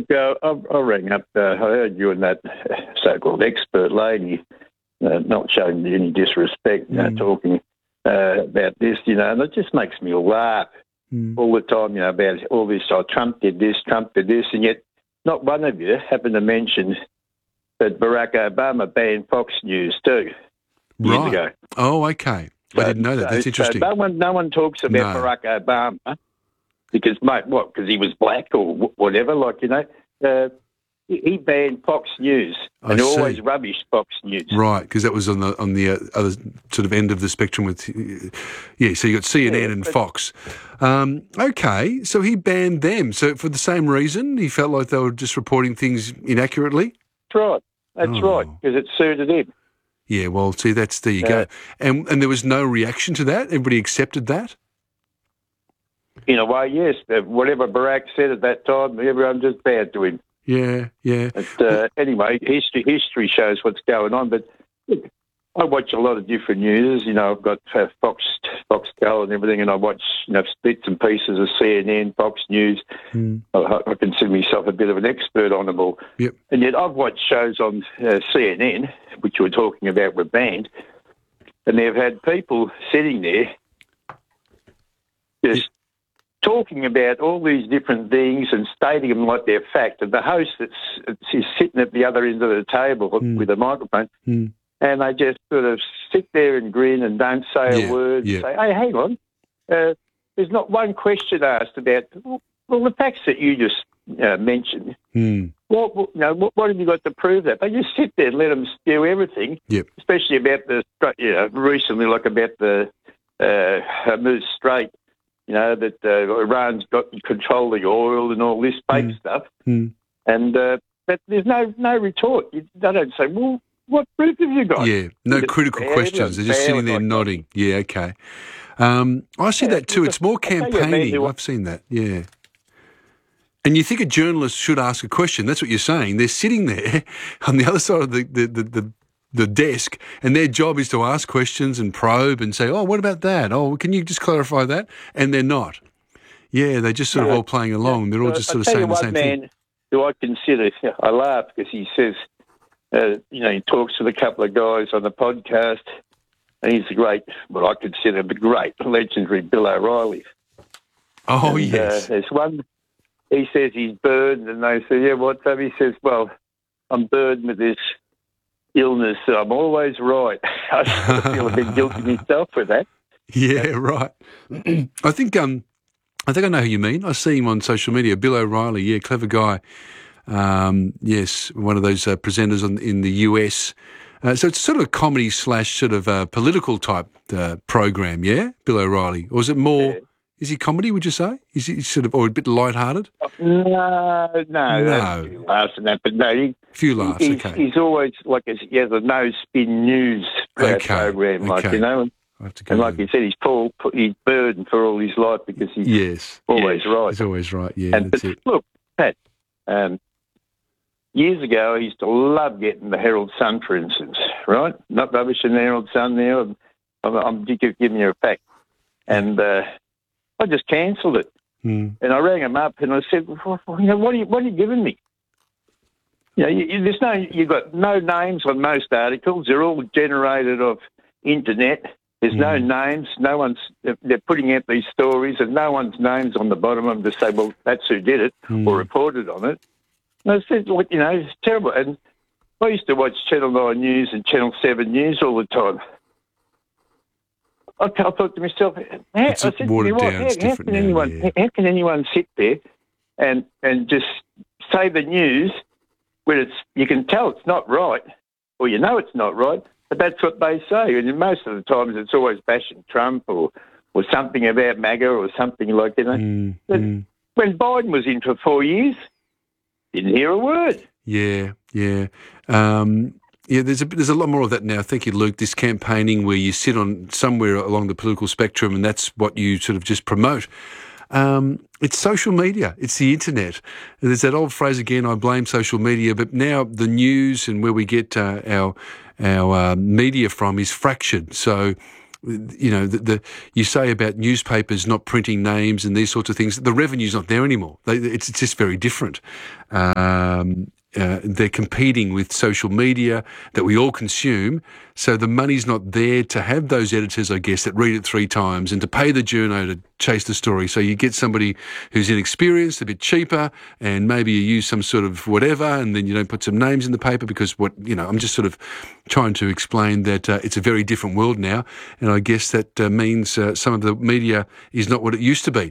Look, I rang up. I heard you and that so-called expert lady, not showing any disrespect, talking about this, and it just makes me laugh all the time, about all this. Oh, Trump did this, and yet not one of you happened to mention that Barack Obama banned Fox News too years ago. Oh, okay. I didn't know that. That's interesting. So no one talks about Barack Obama because, mate, what? Because he was black or whatever, he banned Fox News and always rubbished Fox News. Right, because that was on the other sort of end of the spectrum with, so you got CNN and Fox. Okay, so he banned them. So for the same reason, he felt like they were just reporting things inaccurately? That's right, because it suited him. Yeah, well, see, there you go. And there was no reaction to that? Everybody accepted that? In a way, yes. Whatever Barack said at that time, everyone just bowed to him. Yeah. But, anyway, history shows what's going on. But look, I watch a lot of different news. I've got Foxtel and everything, and I watch bits and pieces of CNN, Fox News. I consider myself a bit of an expert on them all. Yep. And yet I've watched shows on CNN, which you were talking about were banned, and they've had people sitting there just talking about all these different things and stating them like they're fact. And the host is sitting at the other end of the table with a microphone, and they just sort of sit there and grin and don't say a word. And say, hey, hang on. There's not one question asked about, the facts that you just mentioned. What have you got to prove that? They just sit there and let them spew everything, especially about recently, like about the Hormuz Strait, that Iran's got control of the oil and all this fake stuff. And but there's no retort. They don't say, well, what proof have you got? Yeah, no critical questions. They're just sitting there nodding. Yeah, okay. I see that too. It's more campaigning. I've seen that, yeah. And you think a journalist should ask a question. That's what you're saying. They're sitting there on the other side of the desk, and their job is to ask questions and probe and say, oh, what about that? Oh, can you just clarify that? And they're not. Yeah, they're just sort of all playing along. They're all just sort of saying the same thing. One man who I consider, I laugh because he says, he talks to a couple of guys on the podcast, and he's what I consider the great, legendary Bill O'Reilly. Oh, yes. There's one, he says he's burned, and they say, yeah, what's up? He says, well, I'm burned with this illness, so I'm always right. I sort of feel a bit guilty myself with that. Yeah, right. I think I know who you mean. I see him on social media. Bill O'Reilly, yeah, clever guy. Yes, one of those presenters in the US. So it's sort of a comedy / sort of political type program, yeah? Bill O'Reilly. Or is it more, is he comedy, would you say? Is he sort of, or a bit lighthearted? No. A few laughs and that, but no. A few laughs, okay. He's always he has a no-spin news program, And like you said, he's burdened for all his life because he's always right. He's always right, yeah, that's it. Look, Pat, years ago I used to love getting the Herald Sun, for instance, right? Not rubbish in the Herald Sun now. I'm giving you a fact. And I just cancelled it. And I rang him up and I said, what are you giving me? You've got no names on most articles. They're all generated off internet. There's no names. They're putting out these stories and no one's names on the bottom of them to say, well, that's who did it or reported on it. And I said, it's terrible. And I used to watch Channel 9 News and Channel 7 News all the time. I thought to myself, how can anyone sit there and just say the news when you can tell it's not right, or it's not right, but that's what they say. And most of the times it's always bashing Trump or something about MAGA or something like that. But when Biden was in for 4 years, didn't hear a word. Yeah. Yeah, there's a lot more of that now. Thank you, Luke. This campaigning where you sit on somewhere along the political spectrum and that's what you sort of just promote. It's social media. It's the internet. There's that old phrase again, I blame social media, but now the news and where we get our media from is fractured. So you know, you say about newspapers not printing names and these sorts of things. The revenue's not there anymore. It's just very different. They're competing with social media that we all consume, so the money's not there to have those editors, I guess, that read it 3 times and to pay the journo to chase the story. So you get somebody who's inexperienced, a bit cheaper, and maybe you use some sort of whatever, and then you don't put some names in the paper because I'm just sort of trying to explain that it's a very different world now, and I guess that means some of the media is not what it used to be.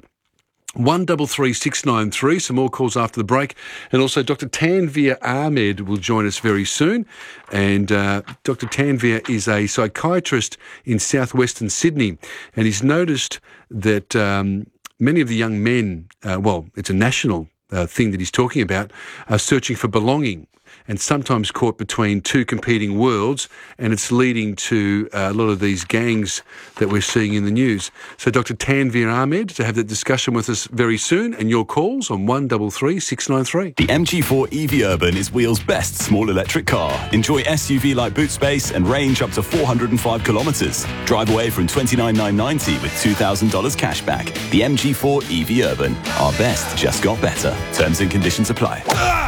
133693, some more calls after the break. And also Dr. Tanveer Ahmed will join us very soon. And Dr. Tanveer is a psychiatrist in southwestern Sydney. And he's noticed that many of the young men, it's a national thing that he's talking about, are searching for belonging and sometimes caught between 2 competing worlds, and it's leading to a lot of these gangs that we're seeing in the news. So Dr. Tanveer Ahmed to have that discussion with us very soon, and your calls on 133693. The MG4 EV Urban is Wheel's best small electric car. Enjoy SUV-like boot space and range up to 405 kilometres. Drive away from $29,990 with $2,000 cash back. The MG4 EV Urban. Our best just got better. Terms and conditions apply.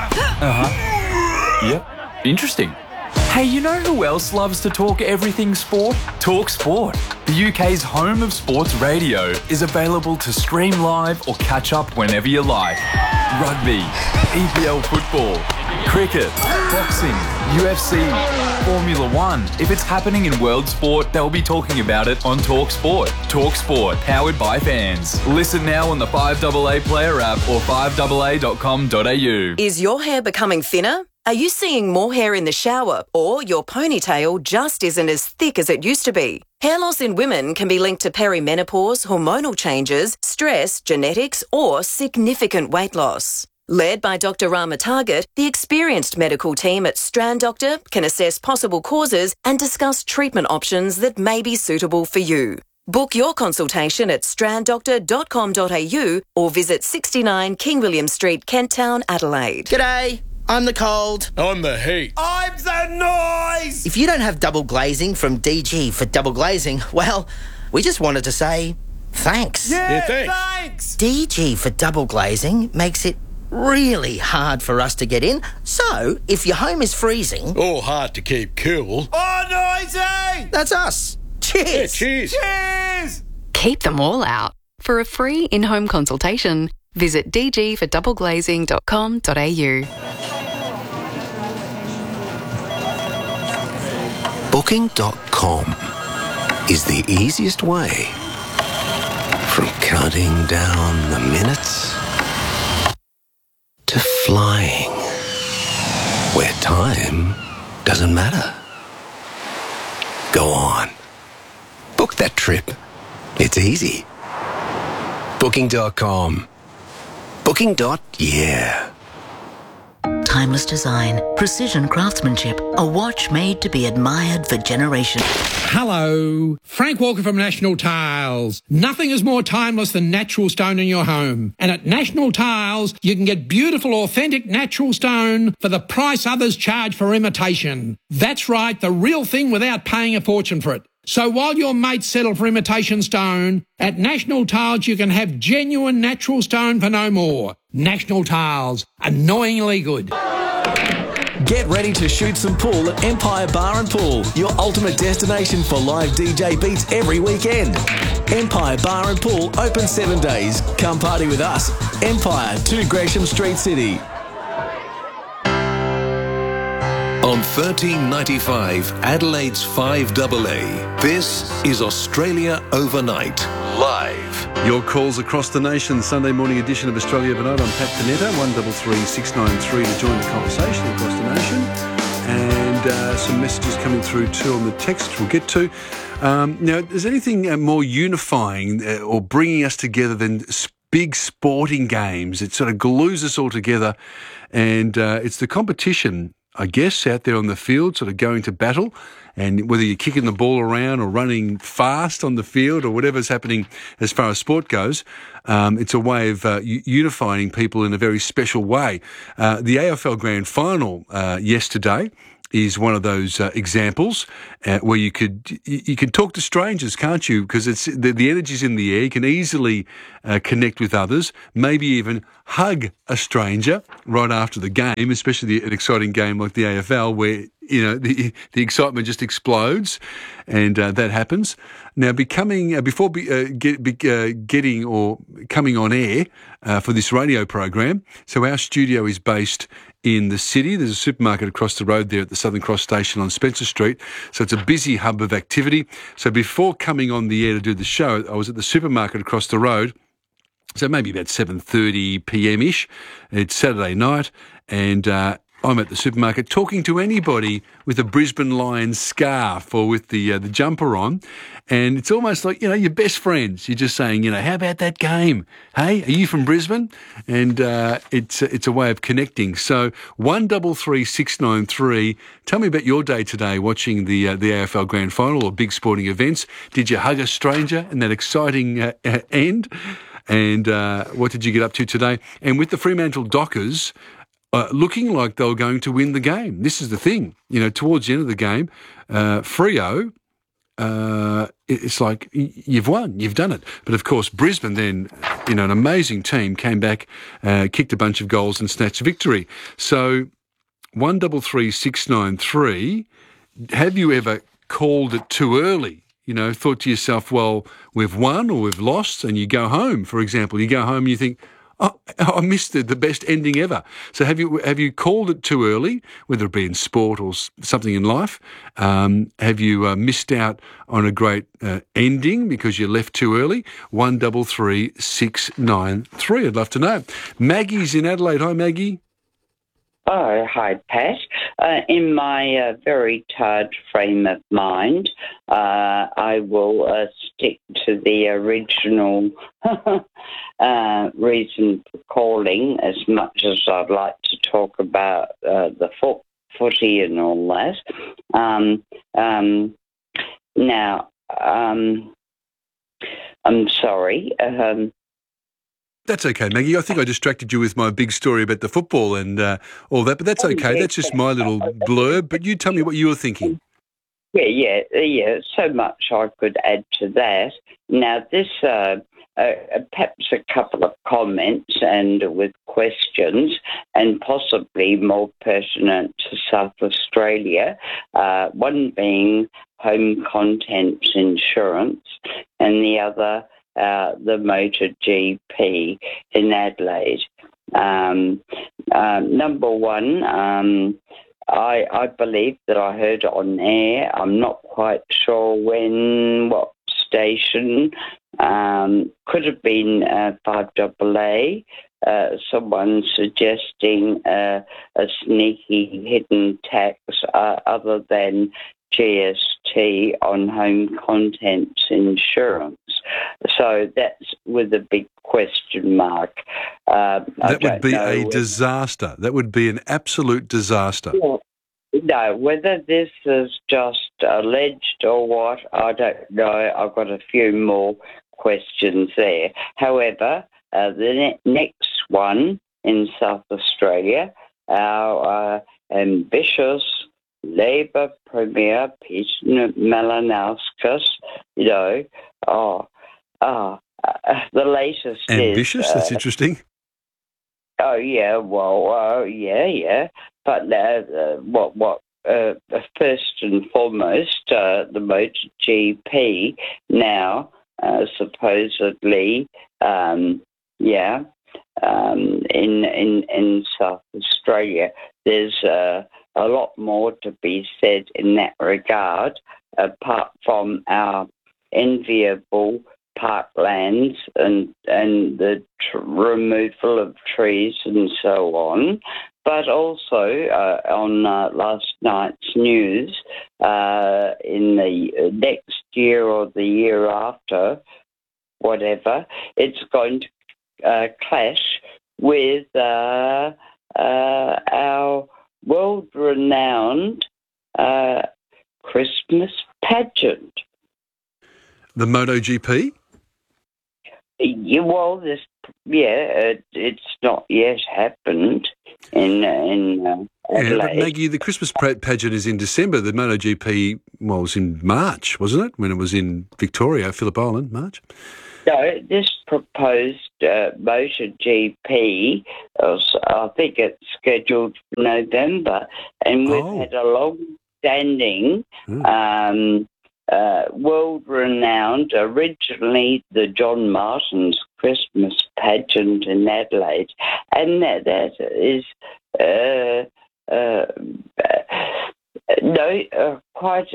Yep. Interesting. Hey, you know who else loves to talk everything sport? Talk Sport. The UK's home of sports radio is available to stream live or catch up whenever you like. Rugby, EPL football, cricket, boxing, UFC, Formula One. If it's happening in world sport, they'll be talking about it on Talk Sport. Talk Sport, powered by fans. Listen now on the 5AA Player app or 5AA.com.au. Is your hair becoming thinner? Are you seeing more hair in the shower, or your ponytail just isn't as thick as it used to be? Hair loss in women can be linked to perimenopause, hormonal changes, stress, genetics, or significant weight loss. Led by Dr. Rama Target, the experienced medical team at Strand Doctor can assess possible causes and discuss treatment options that may be suitable for you. Book your consultation at stranddoctor.com.au or visit 69 King William Street, Kent Town, Adelaide. G'day. I'm the cold. I'm the heat. I'm the noise. If you don't have double glazing from DG for double glazing, well, we just wanted to say thanks. Yeah, thanks. DG for double glazing makes it really hard for us to get in. So, if your home is freezing... or hard to keep cool... oh, noisy! That's us. Cheers. Yeah, cheers. Cheers. Keep them all out. For a free in-home consultation, visit dgfordoubleglazing.com.au. Booking.com is the easiest way from counting down the minutes to flying, where time doesn't matter. Go on. Book that trip. It's easy. Booking.com. Booking.yeah. Timeless design, precision craftsmanship, a watch made to be admired for generations. Hello, Frank Walker from National Tiles. Nothing is more timeless than natural stone in your home. And at National Tiles, you can get beautiful, authentic natural stone for the price others charge for imitation. That's right, the real thing without paying a fortune for it. So while your mates settle for imitation stone, at National Tiles you can have genuine natural stone for no more. National Tiles, annoyingly good. Get ready to shoot some pool at Empire Bar and Pool, your ultimate destination for live DJ beats every weekend. Empire Bar and Pool open 7 days. Come party with us. Empire, 2 Gresham Street, City. On 1395, Adelaide's 5AA, this is Australia Overnight, live. Your calls across the nation, Sunday morning edition of Australia Overnight. I'm Pat Panetta, 133693 to join the conversation across the nation. And some messages coming through too on the text, which we'll get to. Now, is anything more unifying or bringing us together than big sporting games? It sort of glues us all together, and it's the competition, I guess, out there on the field, sort of going to battle, and whether you're kicking the ball around or running fast on the field or whatever's happening as far as sport goes, it's a way of unifying people in a very special way. The AFL Grand Final yesterday is one of those examples where you can talk to strangers, can't you? Because it's the energy's in the air. You can easily connect with others, maybe even hug a stranger right after the game, especially an exciting game like the AFL where the excitement just explodes, and that happens. Now, before getting or coming on air for this radio program, so our studio is based in the city. There's a supermarket across the road there at the Southern Cross Station on Spencer Street, so it's a busy hub of activity. So before coming on the air to do the show, I was at the supermarket across the road, so maybe about 7:30 p.m.-ish. It's Saturday night, and I'm at the supermarket talking to anybody with a Brisbane Lions scarf or with the jumper on, and it's almost like, your best friends. You're just saying, how about that game? Hey, are you from Brisbane? And it's a way of connecting. So 133693. Tell me about your day today watching the AFL Grand Final or big sporting events. Did you hug a stranger in that exciting end? And what did you get up to today? And with the Fremantle Dockers looking like they were going to win the game. This is the thing, towards the end of the game, Freo, it's like, you've won, you've done it. But of course, Brisbane then, an amazing team, came back, kicked a bunch of goals and snatched victory. So 133693, have you ever called it too early? Thought to yourself, well, we've won or we've lost, and you go home, for example. You go home and you think, oh, I missed the best ending ever. So have you called it too early, whether it be in sport or something in life? Have you missed out on a great ending because you left too early? 133693. I'd love to know. Maggie's in Adelaide. Hi, Maggie. Oh, hi, Pat. In my very tired frame of mind, I will stick to the original reason for calling, as much as I'd like to talk about the footy and all that. Now, I'm sorry. That's okay, Maggie. I think I distracted you with my big story about the football and all that, but that's okay. That's just my little blurb. But you tell me what you were thinking. Yeah. So much I could add to that. Now, this perhaps a couple of comments and with questions, and possibly more pertinent to South Australia. One being home contents insurance, and the other the MotoGP in Adelaide. Number one, I believe that I heard on air, I'm not quite sure what station, could have been 5AA, someone suggesting a sneaky hidden tax other than GST on home contents insurance. So that's with a big question mark. That would be a disaster. That would be an absolute disaster. No, whether this is just alleged or what, I don't know. I've got a few more questions there. However, the next one in South Australia, our ambitious Labor Premier Peter Malinauskas, the latest ambitious? That's interesting. Oh yeah, well, yeah. But first and foremost, the MotoGP now supposedly, in South Australia, there's a lot more to be said in that regard, apart from our enviable parklands and the removal of trees and so on. But also on last night's news, in the next year or the year after, whatever, it's going to clash with our world-renowned Christmas pageant. The MotoGP? Well, this it's not yet happened in Adelaide. But Maggie, the Christmas pageant is in December. The MotoGP, was in March, wasn't it? When it was in Victoria, Phillip Island, March. So this proposed MotoGP, I think it's scheduled for November, and we've had a long-standing, world-renowned, originally the John Martin's Christmas pageant in Adelaide, and that is quite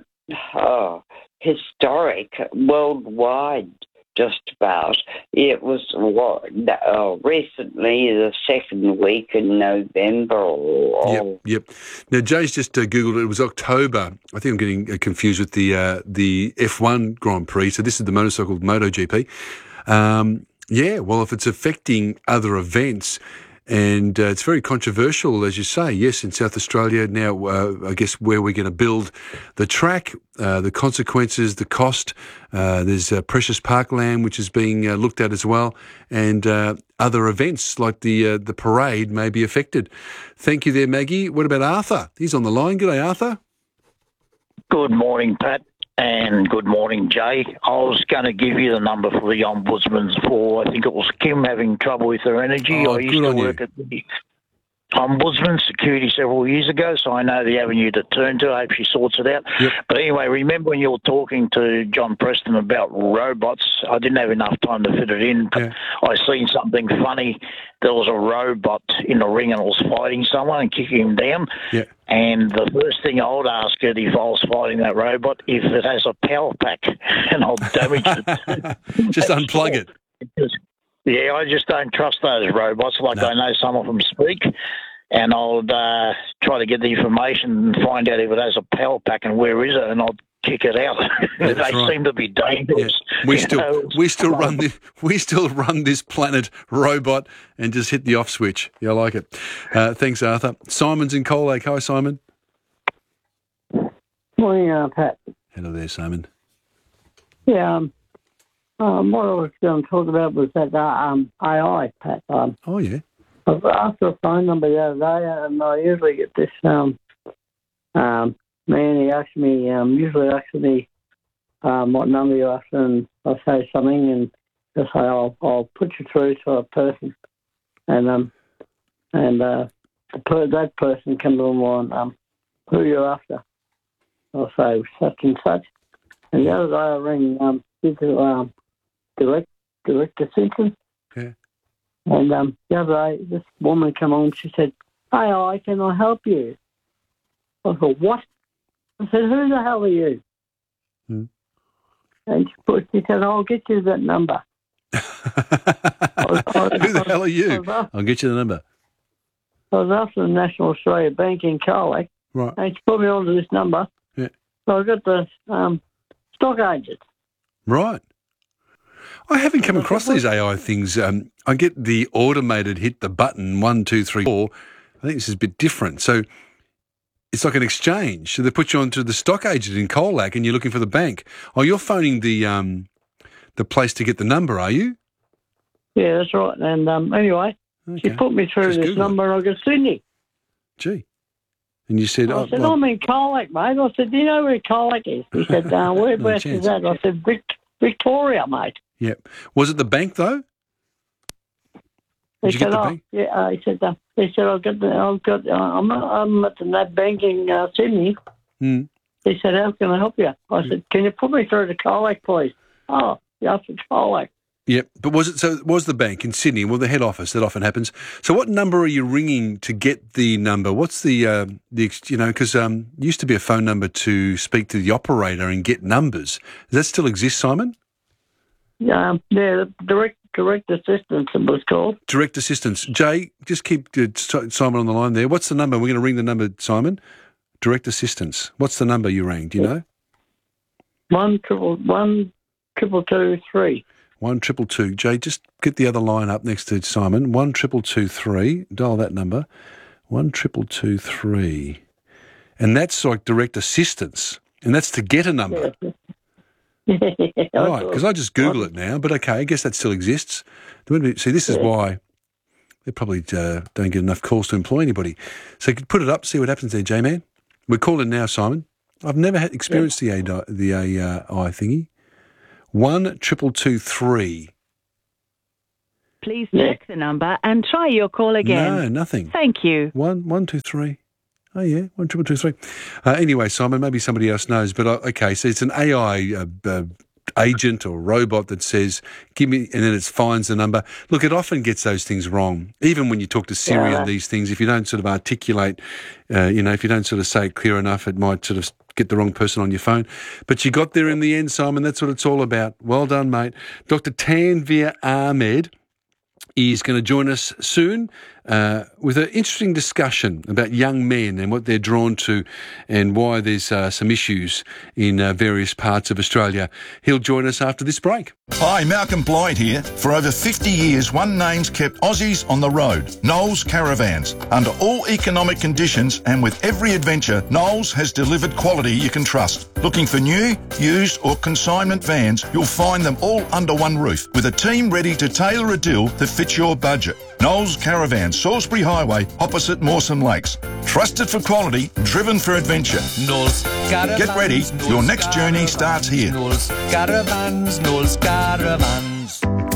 historic worldwide. Just about. It was recently the second week in November. Yep. Now Jay's just Googled it. It was October. I think I'm getting confused with the F1 Grand Prix. So this is the motorcycle MotoGP. Well, if it's affecting other events. And it's very controversial, as you say. Yes, in South Australia now, I guess where we're going to build the track, the consequences, the cost. There's precious parkland, which is being looked at as well, and other events like the parade may be affected. Thank you there, Maggie. What about Arthur? He's on the line. G'day, Arthur. Good morning, Pat. And good morning, Jay. I was going to give you the number for the Ombudsman for, I think it was Kim having trouble with her energy. I used to work at the Ombudsman Security several years ago, so I know the avenue to turn to. I hope she sorts it out. Yep. But anyway, remember when you were talking to John Preston about robots? I didn't have enough time to fit it in, but I seen something funny. There was a robot in the ring and it was fighting someone and kicking him down. Yeah. And the first thing I would ask it if I was fighting that robot, if it has a power pack, and I'll damage it. Just unplug it. Yeah, I just don't trust those robots. I know some of them speak, and I'll try to get the information and find out if it has a power pack and where is it, and I'll kick it out. They seem to be dangerous. Yeah. We still run this planet robot and just hit the off switch. Yeah, I like it. Thanks, Arthur. Simon's in Coal Lake. Hi, Simon. Morning, Pat. Hello there, Simon. Yeah. What I was going to talk about was that AI, Pat. I asked for a phone number the other day, and I usually get this man. He asks me, what number you're after, and I say something, and I say I'll put you through to a person, and that person comes on who you're after. I'll say such and such, and the other day I rang direct assistance. Yeah. And the other day, this woman came on. She said, "Hi, can I help you?" I thought, "What?" I said, "Who the hell are you?" And she said, "I'll get you that number." Who the hell are you? I'll get you the number. I was after the National Australia Bank in Colac, right? And she put me onto this number. Yeah. So I got the stock agents. Right. I haven't come across these AI things. I get the automated hit the button 1, 2, 3, 4. I think this is a bit different. So it's like an exchange. So they put you onto the stock agent in Colac and you're looking for the bank. Oh, you're phoning the place to get the number, are you? Yeah, that's right. And anyway, she put me through this number and I got Sydney. Gee. And you said... I said, I'm in Colac, mate. I said, do you know where Colac is? He said, whereabouts is that? I said, Victoria, mate. Yep. Was it the bank though? He said, "Oh, yeah." He said, I'm at the NAB Bank in Sydney." Mm. He said, "How can I help you?" I said, "Can you put me through to Colac, please?" "Oh, yeah, to Colac." Yep. But was the bank in Sydney? Well, the head office. That often happens. So, what number are you ringing to get the number? What's because used to be a phone number to speak to the operator and get numbers. Does that still exist, Simon? Yeah, direct assistance it was called. Direct assistance. Jay, just keep Simon on the line there. What's the number? We're going to ring the number, Simon. Direct assistance. What's the number you rang? Do you know? 1-222-3. 1-222. Jay, just get the other line up next to Simon. 1-222-3. Dial that number. 1-222-3. And that's like direct assistance. And that's to get a number. Yeah. All right, because I just Google it now, but okay, I guess that still exists. See, this is why they probably don't get enough calls to employ anybody. So you could put it up, see what happens there, J-Man. We're calling now, Simon. I've never had experienced the AI thingy. 1-223. Please check the number and try your call again. No, nothing. Thank you. 1-223. Oh, yeah, 1-223. Anyway, Simon, maybe somebody else knows, but okay, so it's an AI agent or robot that says, give me, and then it finds the number. Look, it often gets those things wrong. Even when you talk to Siri and these things, if you don't sort of articulate, if you don't sort of say it clear enough, it might sort of get the wrong person on your phone. But you got there in the end, Simon. That's what it's all about. Well done, mate. Dr. Tanveer Ahmed is going to join us soon with an interesting discussion about young men and what they're drawn to and why there's some issues in various parts of Australia. He'll join us after this break. Hi, Malcolm Blythe here. For over 50 years, one name's kept Aussies on the road, Knowles Caravans. Under all economic conditions and with every adventure, Knowles has delivered quality you can trust. Looking for new, used or consignment vans, you'll find them all under one roof with a team ready to tailor a deal that fits your budget. Knowles Caravans, Salisbury Highway, opposite Mawson Lakes. Trusted for quality, driven for adventure. Knowles Caravans. Get ready, your next journey starts here. Knowles Caravans, Knowles Caravans.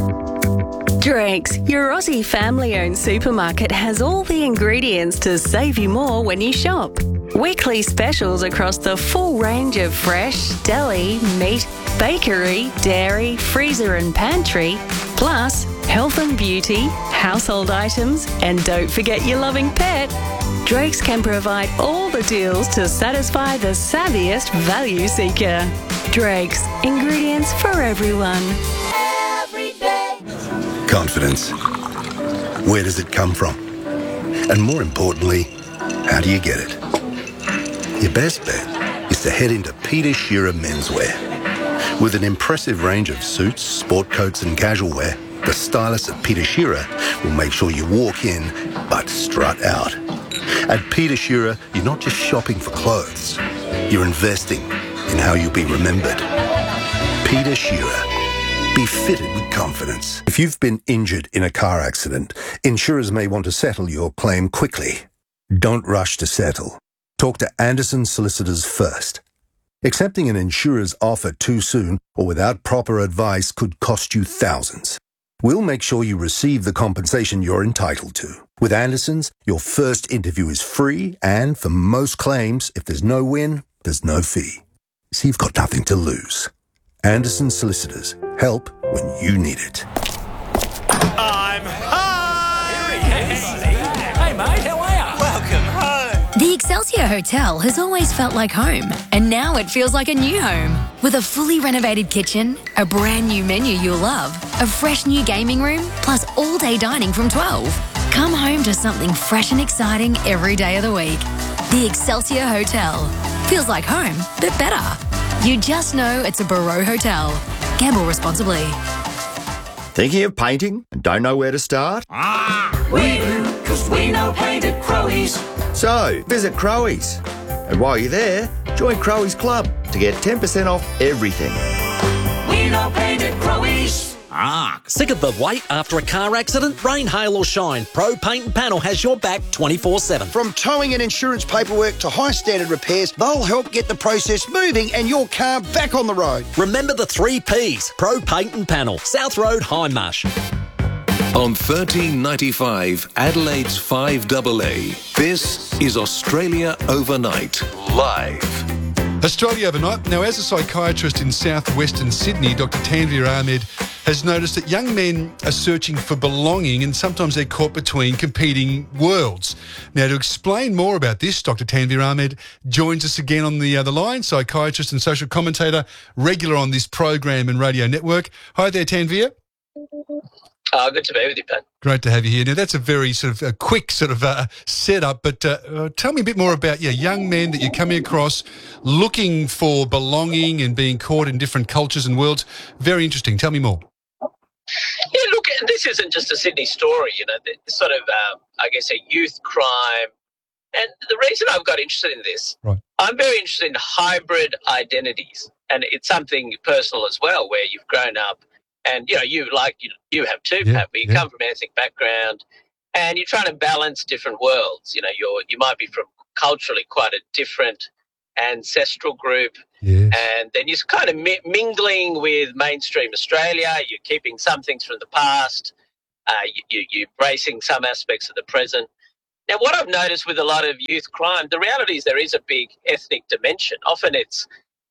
Drake's, your Aussie family-owned supermarket, has all the ingredients to save you more when you shop. Weekly specials across the full range of fresh, deli, meat, bakery, dairy, freezer and pantry, plus health and beauty, household items, and don't forget your loving pet. Drake's can provide all the deals to satisfy the savviest value seeker. Drake's, ingredients for everyone. Every day. Confidence. Where does it come from? And more importantly, how do you get it? Your best bet is to head into Peter Shearer Menswear. With an impressive range of suits, sport coats and casual wear, the stylists at Peter Shearer will make sure you walk in, but strut out. At Peter Shearer, you're not just shopping for clothes. You're investing in how you'll be remembered. Peter Shearer. Be fitted with confidence. If you've been injured in a car accident, insurers may want to settle your claim quickly. Don't rush to settle. Talk to Anderson Solicitors first. Accepting an insurer's offer too soon or without proper advice could cost you thousands. We'll make sure you receive the compensation you're entitled to. With Anderson's, your first interview is free, and for most claims, if there's no win, there's no fee. So you've got nothing to lose. Anderson Solicitors. Help when you need it. I'm home! Hey, mate, how are you? Welcome home. The Excelsior Hotel has always felt like home, and now it feels like a new home. With a fully renovated kitchen, a brand new menu you'll love, a fresh new gaming room, plus all-day dining from 12. Come home to something fresh and exciting every day of the week. The Excelsior Hotel. Feels like home, but better. You just know it's a Barreau Hotel. Gamble responsibly. Thinking of painting and don't know where to start? We do, because we know paint at Crowies. So, visit Crowies. And while you're there, join Crowies Club to get 10% off everything. We know paint at Crowies. Sick of the wait after a car accident? Rain, hail or shine, Pro Paint and Panel has your back 24/7. From towing and insurance paperwork to high standard repairs, they'll help get the process moving and your car back on the road. Remember the 3 Ps. Pro Paint and Panel, South Road, Hindmarsh. On 1395 Adelaide's 5AA, this is Australia Overnight, live. Australia Overnight. Now, as a psychiatrist in southwestern Sydney, Dr. Tanveer Ahmed has noticed that young men are searching for belonging and sometimes they're caught between competing worlds. Now, to explain more about this, Dr. Tanveer Ahmed joins us again on the line, psychiatrist and social commentator, regular on this program and radio network. Hi there, Tanveer. Good to be with you, Pat. Great to have you here. Now, that's a very sort of a quick sort of setup, but tell me a bit more about young men that you're coming across looking for belonging and being caught in different cultures and worlds. Very interesting. Tell me more. Yeah, look, this isn't just a Sydney story, it's sort of, I guess, a youth crime. And the reason I've got interested in this, right. I'm very interested in hybrid identities. and it's something personal as well, where you've grown up, and you have too, Pat, but you come from an ethnic background, and you're trying to balance different worlds. You might be from culturally quite a different ancestral group, and then you're kind of mingling with mainstream Australia. You're keeping some things from the past. You're embracing some aspects of the present. Now, what I've noticed with a lot of youth crime, the reality is there is a big ethnic dimension. Often it's,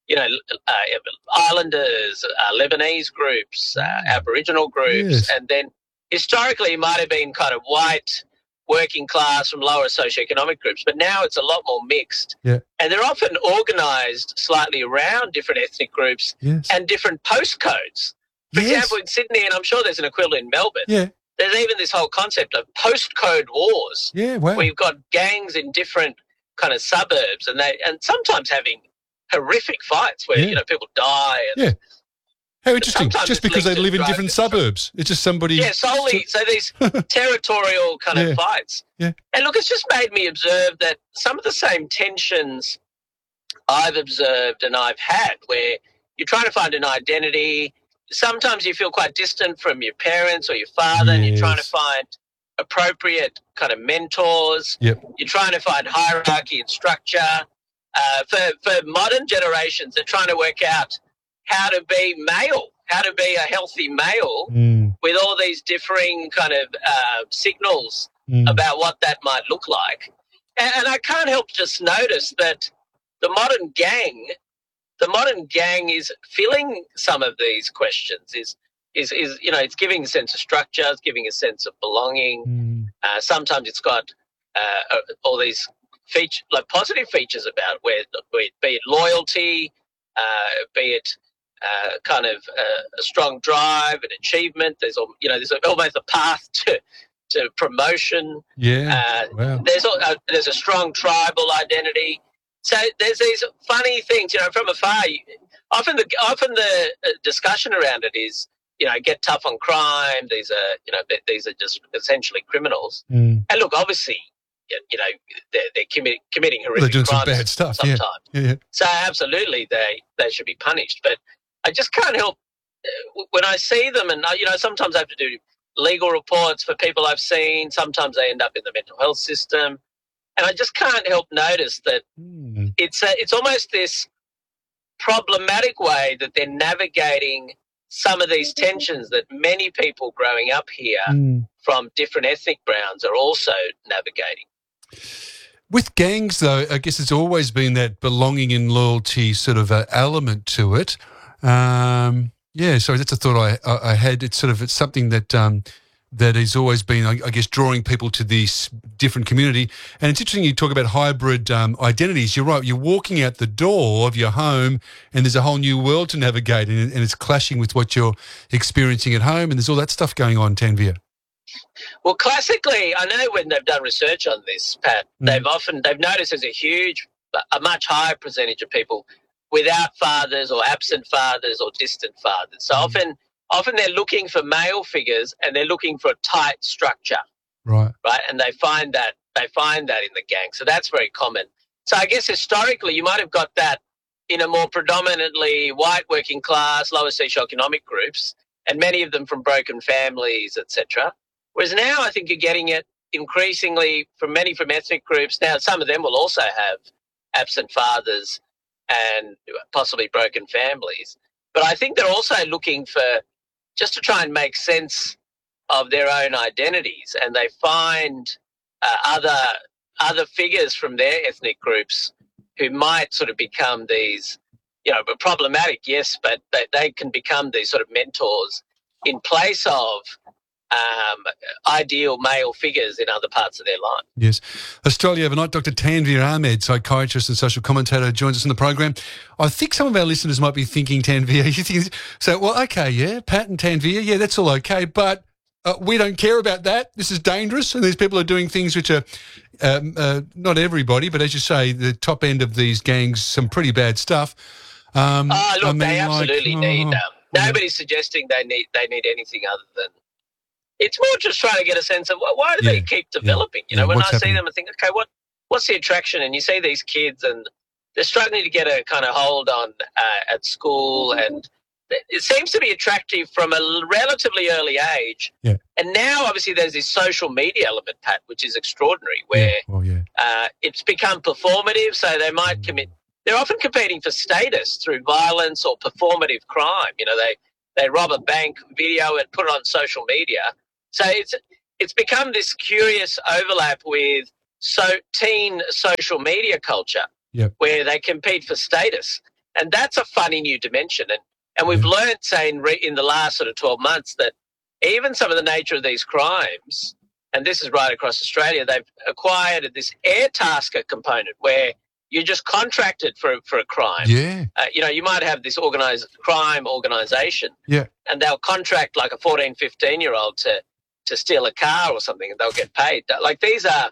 Islanders, Lebanese groups, Aboriginal groups, and then historically it might have been kind of white, working class from lower socioeconomic groups, but now it's a lot more mixed. Yeah. And they're often organised slightly around different ethnic groups and different postcodes. For example, in Sydney, and I'm sure there's an equivalent in Melbourne, there's even this whole concept of postcode wars, where you've got gangs in different kind of suburbs, and sometimes having horrific fights where people die. And How interesting! Just because they live in different suburbs, it's just somebody. Yeah, solely. So these territorial kind of fights. Yeah. And look, it's just made me observe that some of the same tensions I've observed and I've had, where you're trying to find an identity. Sometimes you feel quite distant from your parents or your father, and you're trying to find appropriate kind of mentors. Yep. You're trying to find hierarchy and structure. For modern generations, they're trying to work out how to be male, how to be a healthy male with all these differing kind of signals about what that might look like. And I can't help just notice that the modern gang is filling some of these questions, is it's giving a sense of structure, it's giving a sense of belonging. Sometimes it's got all these positive features about where be it loyalty, be it kind of a strong drive and achievement. There's almost a path to promotion. Wow. There's a strong tribal identity. So there's these funny things, from afar. Often the discussion around it is, get tough on crime. These are just essentially criminals. And look, obviously, they're committing horrific doing crimes some bad stuff sometimes. Yeah. So absolutely, they should be punished. But I just can't help when I see them, and sometimes I have to do legal reports for people I've seen. Sometimes they end up in the mental health system, and I just can't help notice that it's almost this problematic way that they're navigating some of these tensions that many people growing up here from different ethnic backgrounds are also navigating. With gangs, though, I guess it's always been that belonging and loyalty sort of element to it. So that's a thought I had. It's something that that has always been, I guess, drawing people to this different community. And it's interesting you talk about hybrid identities. You're right. You're walking out the door of your home and there's a whole new world to navigate, and it's clashing with what you're experiencing at home, and there's all that stuff going on, Tanveer. Well, classically, I know when they've done research on this, Pat, they've noticed there's a much higher percentage of people without fathers or absent fathers or distant fathers. So often they're looking for male figures and they're looking for a tight structure. Right. And they find that in the gang. So that's very common. So I guess historically you might have got that in a more predominantly white working class, lower socioeconomic groups, and many of them from broken families, etc. Whereas now I think you're getting it increasingly from ethnic groups. Now some of them will also have absent fathers and possibly broken families. But I think they're also looking for just to try and make sense of their own identities, and they find other figures from their ethnic groups who might sort of become these, problematic, yes, but they can become these sort of mentors in place of ideal male figures in other parts of their life. Yes. Australia Overnight, Dr. Tanveer Ahmed, psychiatrist and social commentator, joins us in the program. I think some of our listeners might be thinking, Tanveer, Pat and Tanveer, that's all okay, but we don't care about that. This is dangerous, and these people are doing things which are, not everybody, but as you say, the top end of these gangs, some pretty bad stuff. They absolutely need them. Nobody's suggesting they need anything other than. It's more just trying to get a sense of why do they keep developing? When I see them, I think, okay, what's the attraction? And you see these kids, and they're struggling to get a kind of hold on at school, and it seems to be attractive from a relatively early age. Yeah. And now, obviously, there's this social media element, Pat, which is extraordinary, where it's become performative, so they might commit. They're often competing for status through violence or performative crime. You know, they rob a bank, video it, put it on social media. So it's become this curious overlap with teen social media culture, where they compete for status, and that's a funny new dimension. And we've learned, say, in the last sort of 12 months, that even some of the nature of these crimes, and this is right across Australia, they've acquired this airtasker component where you're just contracted for a crime. Yeah. You know, you might have this organised crime organisation, and they'll contract like a 14, 15-year-old to steal a car or something, and they'll get paid. Like these are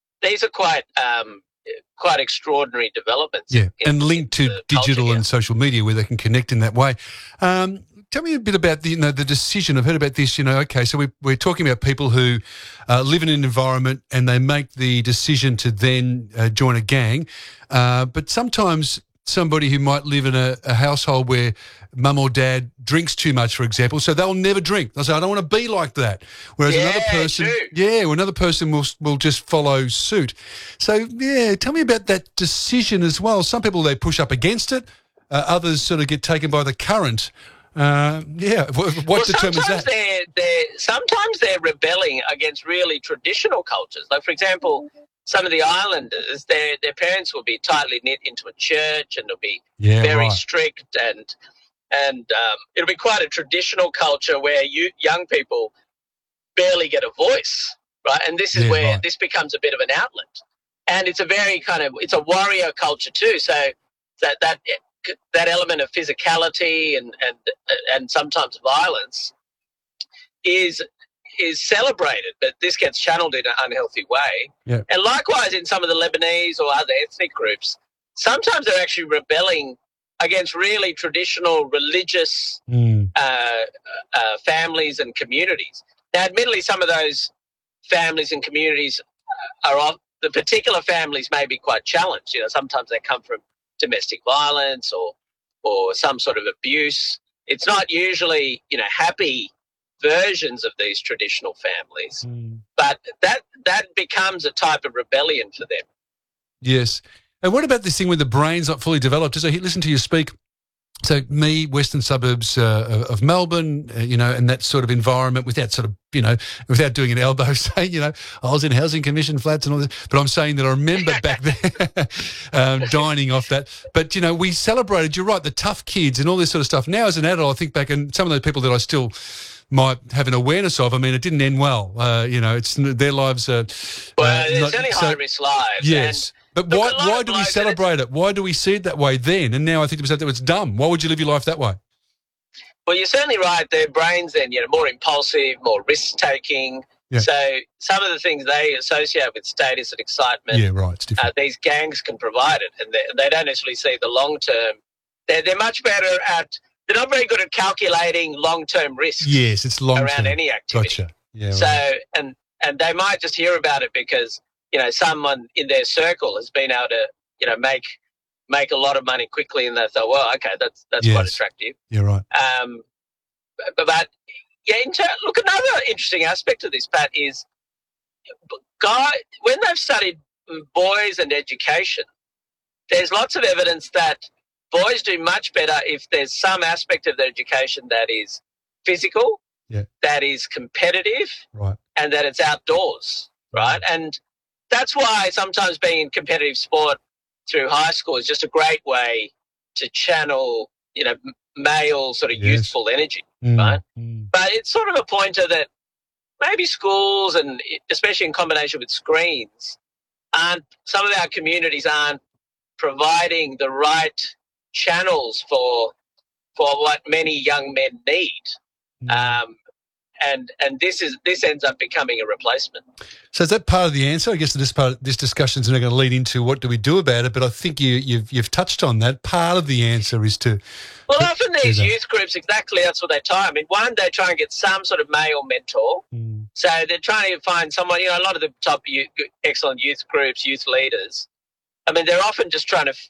quite extraordinary developments. Yeah, and linked to digital and social media where they can connect in that way. Tell me a bit about the decision. I've heard about this. Okay, so we're talking about people who live in an environment and they make the decision to then join a gang. But sometimes somebody who might live in a household where mum or dad drinks too much, for example, so they'll never drink. They'll say, I don't want to be like that. Whereas another person will just follow suit. So, tell me about that decision as well. Some people, they push up against it. Others sort of get taken by the current. What determines that? Sometimes they're rebelling against really traditional cultures. Like, for example, some of the islanders, their parents will be tightly knit into a church, and they'll be very strict, and it'll be quite a traditional culture where young people barely get a voice, right? And this is where this becomes a bit of an outlet, and it's a very it's a warrior culture too. So that element of physicality and sometimes violence is celebrated, but this gets channeled in an unhealthy way. Yeah. And likewise in some of the Lebanese or other ethnic groups, sometimes they're actually rebelling against really traditional religious families and communities. Now, admittedly, some of those families and communities the particular families may be quite challenged. Sometimes they come from domestic violence or some sort of abuse. It's not usually, happy versions of these traditional families, but that becomes a type of rebellion for them. Yes. And what about this thing where the brain's not fully developed? As I listen to you speak, so me, western suburbs of Melbourne, and that sort of environment without without doing an elbow saying, I was in housing commission flats and all this, but I'm saying that I remember back there dining off that. But, we celebrated, you're right, the tough kids and all this sort of stuff. Now as an adult, I think back, and some of those people that I still might have an awareness of, it didn't end well. It's their lives are... Well, it's only high-risk lives. Yes. But why do we celebrate it? Why do we see it that way then? And now I think to myself that it's dumb. Why would you live your life that way? Well, you're certainly right. Their brains then, more impulsive, more risk-taking. Yeah. So some of the things they associate with status and excitement, it's different. These gangs can provide it, and they don't necessarily see the long-term. They're much better at... They're not very good at calculating long-term risks. Yes, it's long-term. Around any activity. Gotcha. Yeah, so, and they might just hear about it because... someone in their circle has been able to, make a lot of money quickly, and they thought, well, okay, that's quite attractive. You're right. Look, another interesting aspect of this, Pat, is when they've studied boys and education, there's lots of evidence that boys do much better if there's some aspect of their education that is physical, that is competitive, and that it's outdoors, right? And that's why sometimes being in competitive sport through high school is just a great way to channel, male sort of youthful energy, right? But it's sort of a pointer that maybe schools, and especially in combination with screens, some of our communities aren't providing the right channels for what many young men need. And this ends up becoming a replacement. So is that part of the answer? I guess this discussion is now going to lead into what do we do about it, but I think you've touched on that. Part of the answer is to... Well, often these youth groups, exactly that's what they try. One, they try and get some sort of male mentor. So they're trying to find someone, a lot of the top excellent youth groups, youth leaders, they're often just trying to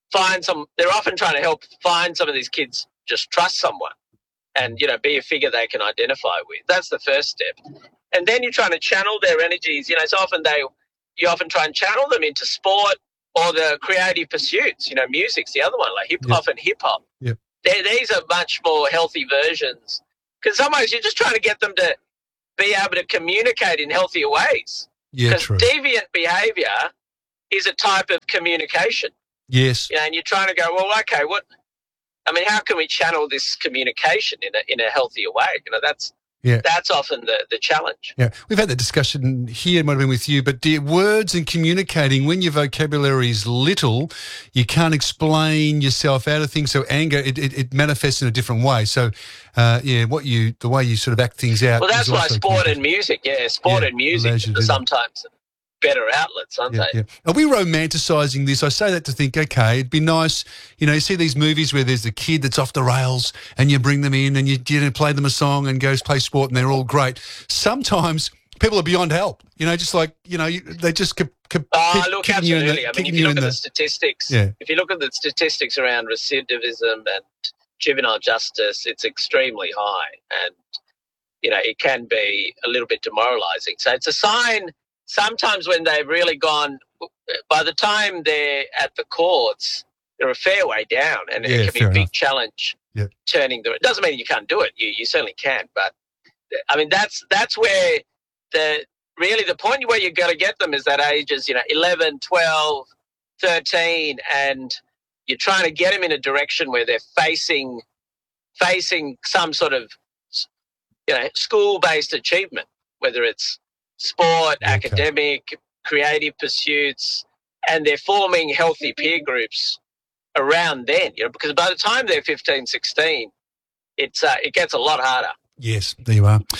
they're often trying to help find some of these kids, just trust someone and, be a figure they can identify with. That's the first step. And then you're trying to channel their energies. So often you often try and channel them into sport or the creative pursuits. Music's the other one, like often hip-hop. Yeah. These are much more healthy versions because sometimes you're just trying to get them to be able to communicate in healthier ways. Yeah, because true. deviant behaviour is a type of communication. Yes. And you're trying to go, well, okay, how can we channel this communication in a healthier way? That's often the challenge. Yeah, we've had that discussion here, it might have been with you, but words and communicating, when your vocabulary is little, you can't explain yourself out of things. So anger, it manifests in a different way. So, the way you sort of act things out. Well, that's why sport and music, and music are sometimes better outlets, aren't they? Yeah. Are we romanticising this? I say that to think, okay, it'd be nice, you see these movies where there's a kid that's off the rails and you bring them in and you play them a song and goes play sport and they're all great. Sometimes people are beyond help, they just keep look, kicking you in absolutely. the, if you look at the statistics, if you look at the statistics around recidivism and juvenile justice, it's extremely high and, it can be a little bit demoralising. So it's a sign. Sometimes when they've really gone, by the time they're at the courts, they're a fair way down, and it can be a big challenge turning them. It doesn't mean you can't do it. You certainly can, but that's where the point where you've got to get them is that ages, 11, 12, 13, and you're trying to get them in a direction where they're facing some sort of, school-based achievement, whether it's sport, academic, creative pursuits, and they're forming healthy peer groups around then, because by the time they're 15, 16, it gets a lot harder. Yes, there you are.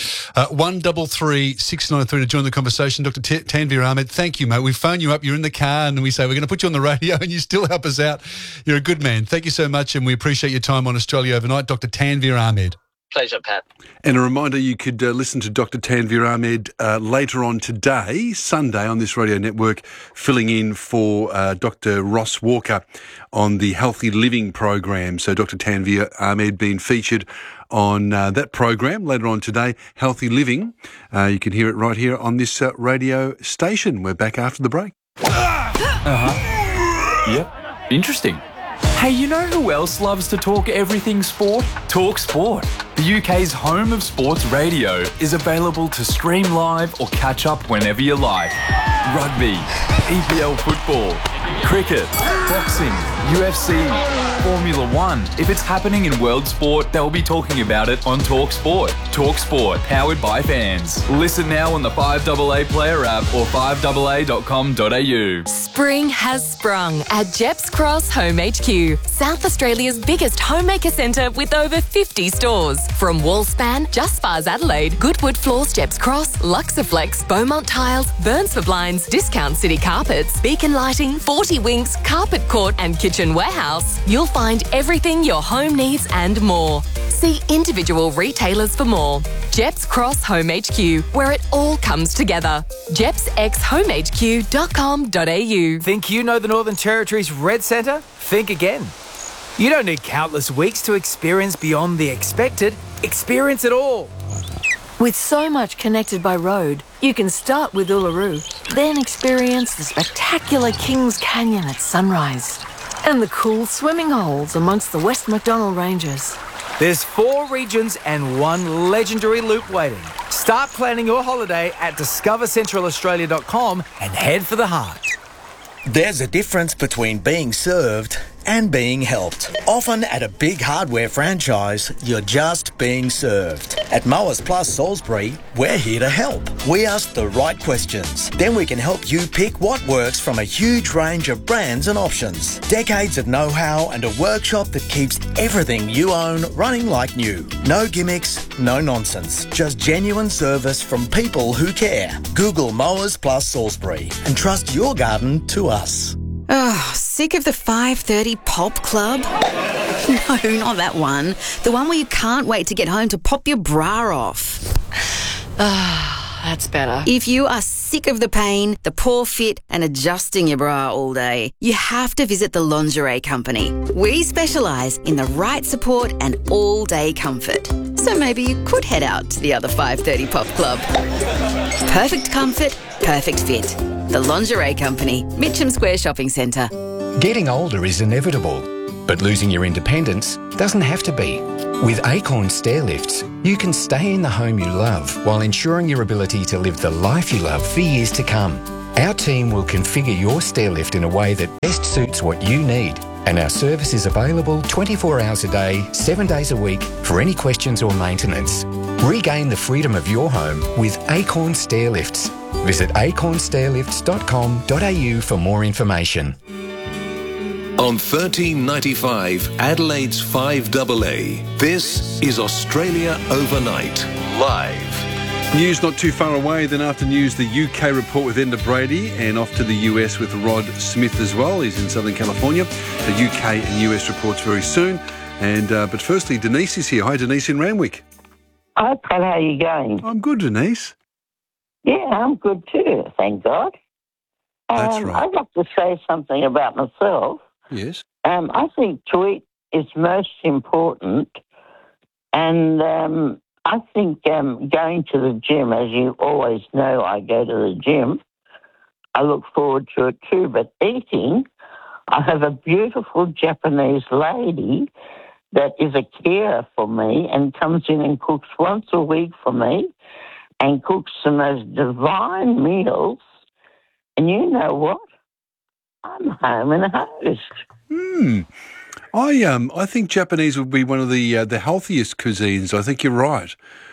133 693 to join the conversation. Dr. Tanveer Ahmed, thank you, mate. We phone you up, you're in the car, and we say we're going to put you on the radio and you still help us out. You're a good man. Thank you so much, and we appreciate your time on Australia Overnight. Dr. Tanveer Ahmed. Pleasure, Pat. And a reminder, you could listen to Dr. Tanveer Ahmed later on today, Sunday, on this radio network, filling in for Dr. Ross Walker on the Healthy Living program. So Dr. Tanveer Ahmed being featured on that program later on today, Healthy Living. You can hear it right here on this radio station. We're back after the break. Yep. Interesting. Hey, you know who else loves to talk everything sport? Talk Sport. The UK's home of sports radio is available to stream live or catch up whenever you like. Rugby, EPL football, cricket, boxing, UFC, Formula One. If it's happening in world sport, they'll be talking about it on Talk Sport. Talk Sport, powered by fans. Listen now on the 5AA Player app or 5AA.com.au. Spring has sprung at Jeps Cross Home HQ, South Australia's biggest homemaker centre with over 50 stores. From Wallspan, Just Spas Adelaide, Goodwood Floors, Jeps Cross, Luxaflex, Beaumont Tiles, Burns for Blinds, Discount City Carpets, Beacon Lighting, 40 Winks, Carpet Court and Kitchen Warehouse, you'll find everything your home needs and more. See individual retailers for more. Jeps Cross Home HQ, where it all comes together. jepsxhomehq.com.au. Think you know the Northern Territory's Red Centre? Think again. You don't need countless weeks to experience beyond the expected. Experience it all. With so much connected by road, you can start with Uluru, then experience the spectacular Kings Canyon at sunrise and the cool swimming holes amongst the West MacDonnell Ranges. There's 4 regions and 1 legendary loop waiting. Start planning your holiday at discovercentralaustralia.com and head for the heart. There's a difference between being served and being helped. Often at a big hardware franchise, you're just being served. At Mowers Plus Salisbury, we're here to help. We ask the right questions. Then we can help you pick what works from a huge range of brands and options. Decades of know-how and a workshop that keeps everything you own running like new. No gimmicks, no nonsense. Just genuine service from people who care. Google Mowers Plus Salisbury and trust your garden to us. Oh, sick of the 5:30 pop club? No, not that one. The one where you can't wait to get home to pop your bra off. that's better. If you are sick of the pain, the poor fit and adjusting your bra all day, you have to visit the Lingerie Company. We specialise in the right support and all-day comfort. So maybe you could head out to the other 5:30 Pop Club. Perfect comfort, perfect fit. The Lingerie Company, Mitcham Square Shopping Centre. Getting older is inevitable, but losing your independence doesn't have to be. With Acorn Stair Lifts, you can stay in the home you love while ensuring your ability to live the life you love for years to come. Our team will configure your stair lift in a way that best suits what you need, and our service is available 24 hours a day, 7 days a week for any questions or maintenance. Regain the freedom of your home with Acorn Stair Lifts. Visit acornstairlifts.com.au for more information. On 1395 Adelaide's 5AA, this is Australia Overnight, live. News not too far away. Then after news, the UK report with Enda Brady, and off to the US with Rod Smith as well. He's in Southern California. The UK and US reports very soon. But firstly, Denise is here. Hi, Denise in Randwick. Hi, Pat. How are you going? I'm good, Denise. Yeah, I'm good too, thank God. That's right. I'd like to say something about myself. Yes. I think to eat is most important, and I think going to the gym, as you always know, I go to the gym. I look forward to it too, but eating, I have a beautiful Japanese lady that is a carer for me and comes in and cooks once a week for me and cooks the most divine meals. And you know what? I'm home and host. I think Japanese would be one of the healthiest cuisines. I think you're right.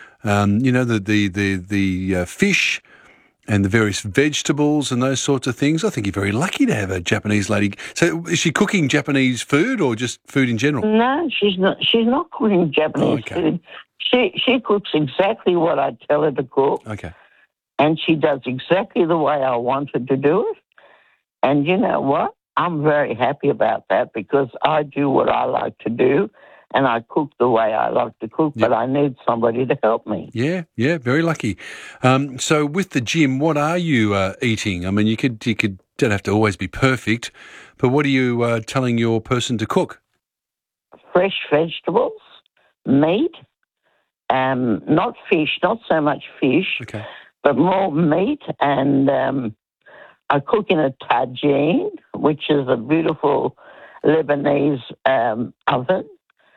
The fish and the various vegetables and those sorts of things. I think you're very lucky to have a Japanese lady. So is she cooking Japanese food or just food in general? No, she's not. She's not cooking Japanese food. She cooks exactly what I tell her to cook. Okay. And she does exactly the way I want her to do it. And you know what? I'm very happy about that because I do what I like to do and I cook the way I like to cook, but I need somebody to help me. Yeah, very lucky. So with the gym, what are you eating? I mean, you don't have to always be perfect, but what are you telling your person to cook? Fresh vegetables, meat, not fish, not so much fish, but more meat, and I cook in a tagine, which is a beautiful Lebanese oven,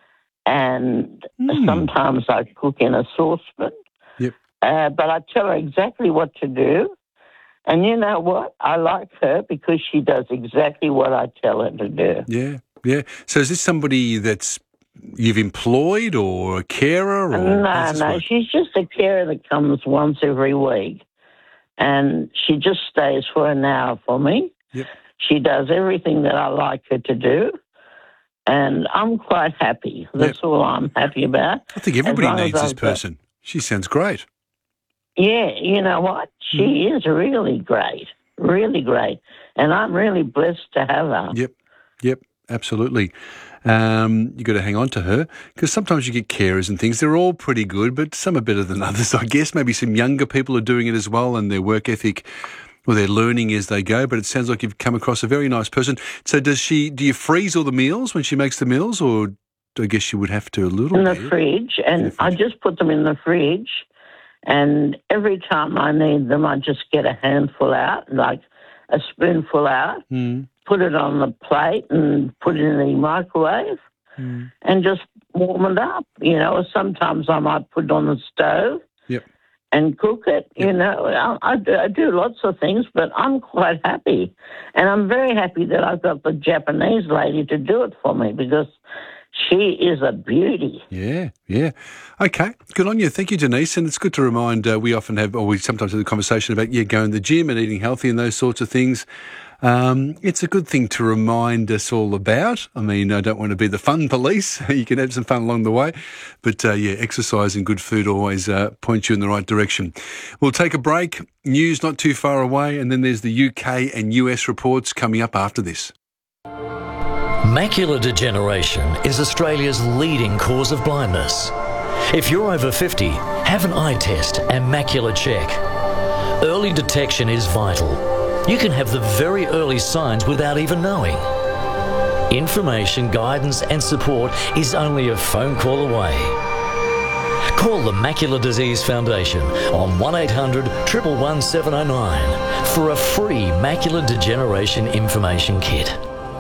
and sometimes I cook in a saucepan. Yep. But I tell her exactly what to do, and you know what? I like her because she does exactly what I tell her to do. Yeah. So is this somebody that's you've employed or a carer? Or No, she's just a carer that comes once every week. And she just stays for an hour for me. Yep. She does everything that I like her to do. And I'm quite happy. That's all I'm happy about. I think everybody needs this person. She sounds great. Yeah, you know what? She is really great. Really great. And I'm really blessed to have her. Yep, absolutely. You got to hang on to her because sometimes you get carers and things. They're all pretty good, but some are better than others, I guess. Maybe some younger people are doing it as well and their work ethic, or they're learning as they go, but it sounds like you've come across a very nice person. So do you freeze all the meals when she makes the meals, or I guess you would have to a little bit? In the fridge, and I just put them in the fridge, and every time I need them, I just get a handful out, like a spoonful out, put it on the plate and put it in the microwave and just warm it up, or sometimes I might put it on the stove and cook it, I do lots of things, but I'm quite happy. And I'm very happy that I've got the Japanese lady to do it for me because she is a beauty. Yeah. Okay, good on you. Thank you, Denise. And it's good to remind, we sometimes have the conversation about, going to the gym and eating healthy and those sorts of things. It's a good thing to remind us all about. I mean, I don't want to be the fun police. You can have some fun along the way. But, exercise and good food always point you in the right direction. We'll take a break. News not too far away. And then there's the UK and US reports coming up after this. Macular degeneration is Australia's leading cause of blindness. If you're over 50, have an eye test and macular check. Early detection is vital. You can have the very early signs without even knowing. Information, guidance and support is only a phone call away. Call the Macular Disease Foundation on 1800 111 709 for a free macular degeneration information kit.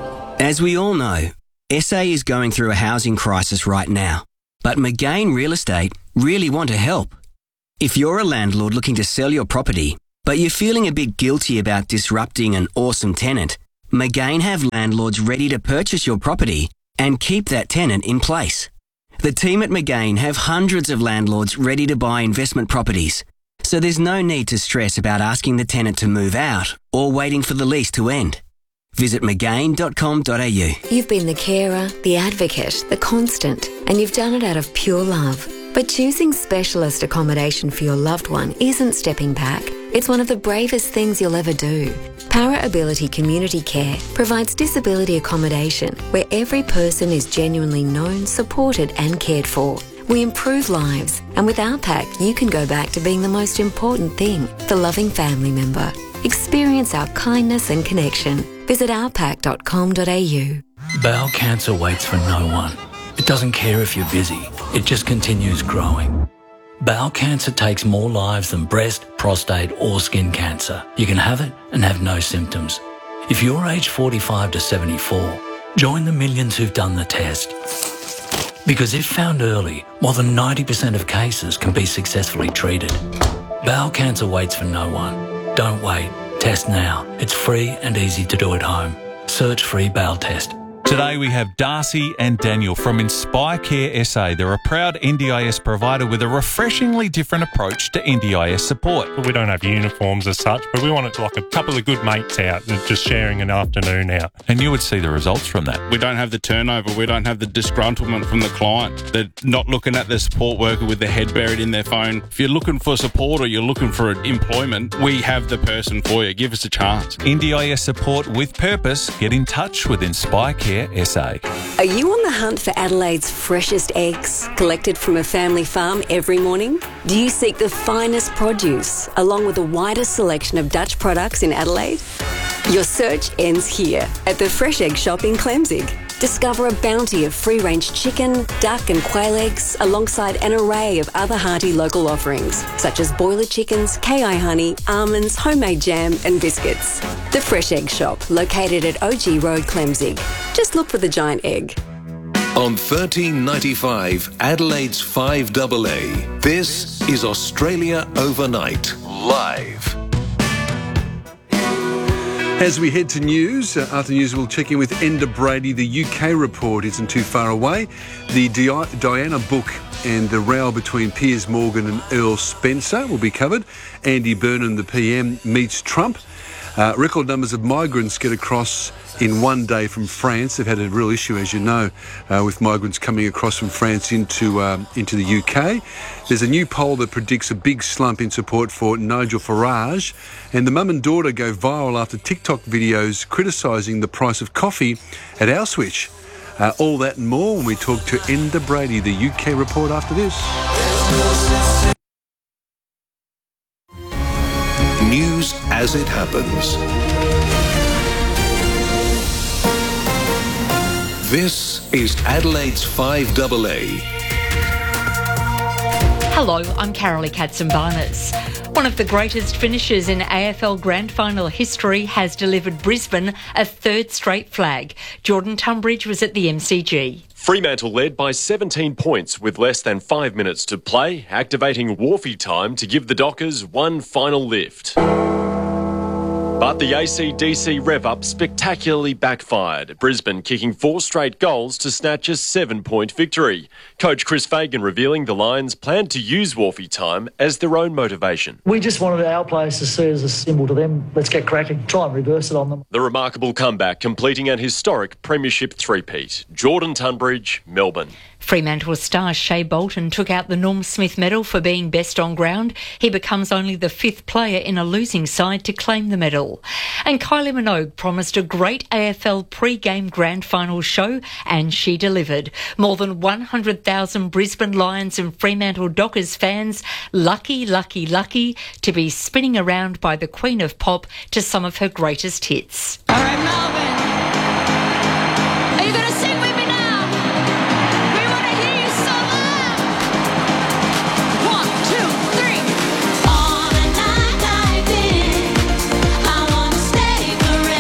As we all know, SA is going through a housing crisis right now, but McGain Real Estate really want to help. If you're a landlord looking to sell your property, but you're feeling a bit guilty about disrupting an awesome tenant, McGain have landlords ready to purchase your property and keep that tenant in place. The team at McGain have hundreds of landlords ready to buy investment properties, so there's no need to stress about asking the tenant to move out or waiting for the lease to end. Visit mcgain.com.au. You've been the carer, the advocate, the constant, and you've done it out of pure love. But choosing specialist accommodation for your loved one isn't stepping back. It's one of the bravest things you'll ever do. Para Ability Community Care provides disability accommodation where every person is genuinely known, supported and cared for. We improve lives, and with our pack you can go back to being the most important thing, the loving family member. Experience our kindness and connection. Visit ourpack.com.au. Bowel cancer waits for no one. It doesn't care if you're busy, it just continues growing. Bowel cancer takes more lives than breast, prostate or skin cancer. You can have it and have no symptoms. If you're aged 45 to 74, join the millions who've done the test. Because if found early, more than 90% of cases can be successfully treated. Bowel cancer waits for no one. Don't wait. Test now. It's free and easy to do at home. Search free bowel test. Today we have Darcy and Daniel from Inspire Care SA. They're a proud NDIS provider with a refreshingly different approach to NDIS support. We don't have uniforms as such, but we want it like a couple of good mates out and just sharing an afternoon out. And you would see the results from that. We don't have the turnover. We don't have the disgruntlement from the client. They're not looking at the support worker with their head buried in their phone. If you're looking for support or you're looking for employment, we have the person for you. Give us a chance. NDIS support with purpose. Get in touch with Inspire Care SA. Are you on the hunt for Adelaide's freshest eggs, collected from a family farm every morning? Do you seek the finest produce, along with the widest selection of Dutch products in Adelaide? Your search ends here, at the Fresh Egg Shop in Clemzig. Discover a bounty of free-range chicken, duck and quail eggs, alongside an array of other hearty local offerings, such as boiler chickens, KI honey, almonds, homemade jam and biscuits. The Fresh Egg Shop, located at OG Road, Clemzig. Just look for the giant egg. On 1395 Adelaide's 5AA, this is Australia Overnight, live. As we head to news, after news we'll check in with Enda Brady. The UK report isn't too far away. The Diana book and the row between Piers Morgan and Earl Spencer will be covered. Andy Burnham, the PM, meets Trump. Record numbers of migrants get across in one day from France. They've had a real issue, as you know, with migrants coming across from France into the UK. There's a new poll that predicts a big slump in support for Nigel Farage. And the mum and daughter go viral after TikTok videos criticising the price of coffee at Auschwitz. All that and more when we talk to Enda Brady, the UK report after this. News as it happens. This is Adelaide's 5AA. Hello, I'm Carolee Katzenbarnes. One of the greatest finishers in AFL Grand Final history has delivered Brisbane a third straight flag. Jordan Tunbridge was at the MCG. Fremantle led by 17 points with less than 5 minutes to play, activating Wharfie time to give the Dockers one final lift. But the AC/DC rev-up spectacularly backfired, Brisbane kicking 4 straight goals to snatch a 7-point victory. Coach Chris Fagan revealing the Lions planned to use Wharfie time as their own motivation. We just wanted our players to see it as a symbol to them. Let's get cracking, try and reverse it on them. The remarkable comeback completing an historic premiership three-peat. Jordan Tunbridge, Melbourne. Fremantle star Shea Bolton took out the Norm Smith medal for being best on ground. He becomes only the 5th player in a losing side to claim the medal. final. And Kylie Minogue promised a great AFL pre-game grand final show, and she delivered. More than 100,000 Brisbane Lions and Fremantle Dockers fans lucky to be spinning around by the Queen of Pop to some of her greatest hits. All right, Melbourne. Are you going to sing with me now? We want to hear you so loud. 1, 2, 3. On a night like this, I want to stay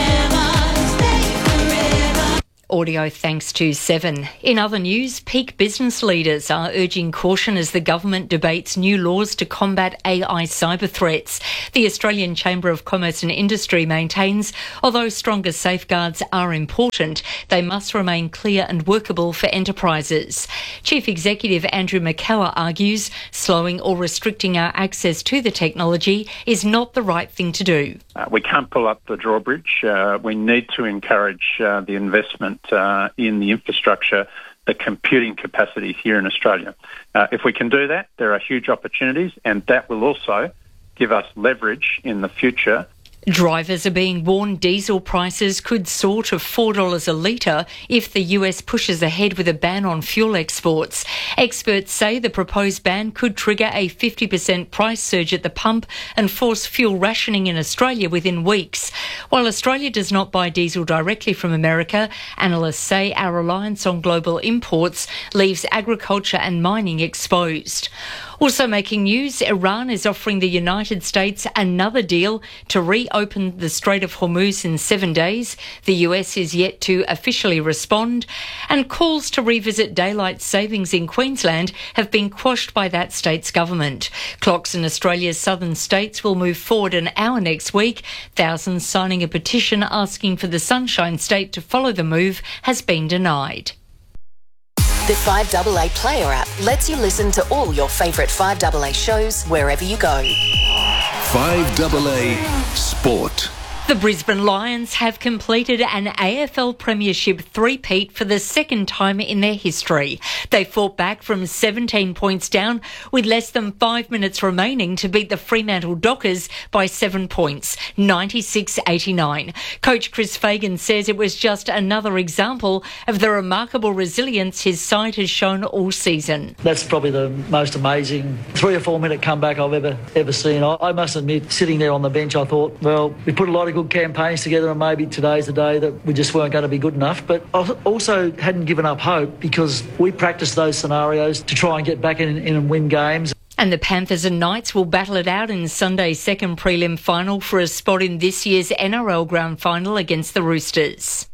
forever. Audio thanks to Seven. In other news, peak business leaders are urging caution as the government debates new laws to combat AI cyber threats. The Australian Chamber of Commerce and Industry maintains, although stronger safeguards are important, they must remain clear and workable for enterprises. Chief Executive Andrew McKellar argues slowing or restricting our access to the technology is not the right thing to do. We can't pull up the drawbridge. We need to encourage the investment in the infrastructure, the computing capacity here in Australia. If we can do that, there are huge opportunities, and that will also give us leverage in the future. Drivers are being warned diesel prices could soar to $4 a litre if the US pushes ahead with a ban on fuel exports. Experts say the proposed ban could trigger a 50% price surge at the pump and force fuel rationing in Australia within weeks. While Australia does not buy diesel directly from America, analysts say our reliance on global imports leaves agriculture and mining exposed. Also making news, Iran is offering the United States another deal to reopen the Strait of Hormuz in 7 days. The US is yet to officially respond. And calls to revisit daylight savings in Queensland have been quashed by that state's government. Clocks in Australia's southern states will move forward an hour next week. Thousands signing a petition asking for the Sunshine State to follow the move has been denied. The 5AA Player app lets you listen to all your favourite 5AA shows wherever you go. 5AA Sport. The Brisbane Lions have completed an AFL Premiership three-peat for the second time in their history. They fought back from 17 points down with less than 5 minutes remaining to beat the Fremantle Dockers by 7 points, 96-89. Coach Chris Fagan says it was just another example of the remarkable resilience his side has shown all season. That's probably the most amazing 3 or 4 minute comeback I've ever seen. I must admit, sitting there on the bench, I thought, well, we put a lot of good campaigns together and maybe today's the day that we just weren't going to be good enough. But I also hadn't given up hope because we practiced those scenarios to try and get back in and win games. And the Panthers and Knights will battle it out in Sunday's second prelim final for a spot in this year's NRL Grand Final against the Roosters.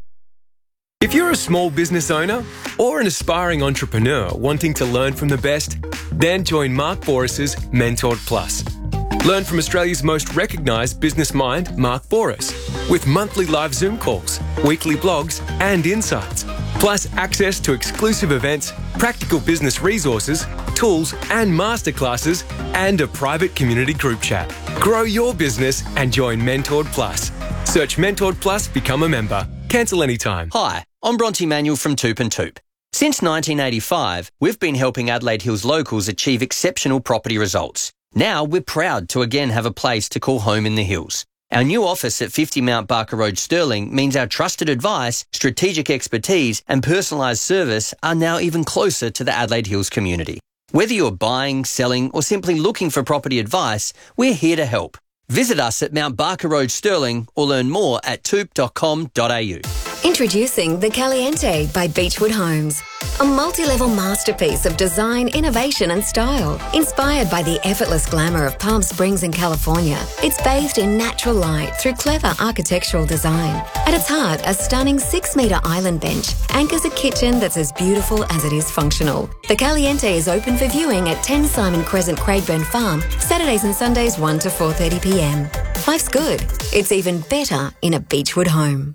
If you're a small business owner or an aspiring entrepreneur wanting to learn from the best, then join Mark Boris's Mentored Plus. Learn from Australia's most recognised business mind, Mark Boris, with monthly live Zoom calls, weekly blogs and insights, plus access to exclusive events, practical business resources, tools and masterclasses, and a private community group chat. Grow your business and join Mentored Plus. Search Mentored Plus, become a member. Cancel anytime. Hi, I'm Bronte Manuel from Toop and Toop. Since 1985, we've been helping Adelaide Hills locals achieve exceptional property results. Now we're proud to again have a place to call home in the hills. Our new office at 50 Mount Barker Road, Stirling, means our trusted advice, strategic expertise and personalised service are now even closer to the Adelaide Hills community. Whether you're buying, selling or simply looking for property advice, we're here to help. Visit us at Mount Barker Road, Stirling, or learn more at toop.com.au. Introducing the Caliente by Beechwood Homes. A multi-level masterpiece of design, innovation and style. Inspired by the effortless glamour of Palm Springs in California, it's bathed in natural light through clever architectural design. At its heart, a stunning 6-metre island bench anchors a kitchen that's as beautiful as it is functional. The Caliente is open for viewing at 10 Simon Crescent, Craigburn Farm, Saturdays and Sundays 1 to 4:30pm. Life's good. It's even better in a Beechwood home.